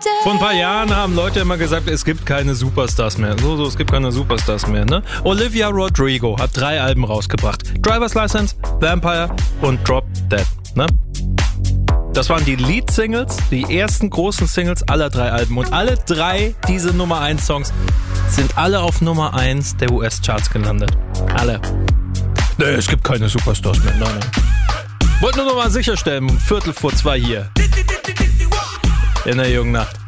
Vor ein paar Jahren haben Leute immer gesagt, es gibt keine Superstars mehr. Es gibt keine Superstars mehr, ne? Olivia Rodrigo hat 3 Alben rausgebracht. Driver's License, Vampire und Drop Dead, ne? Das waren die Lead-Singles, die ersten großen Singles aller 3 Alben. Und alle 3 diese Nummer 1 Songs sind alle auf Nummer 1 der US-Charts gelandet. Alle. Nee, es gibt keine Superstars mehr, nein. Wollte nur noch mal sicherstellen, 2:15 hier. In der jungen Nacht.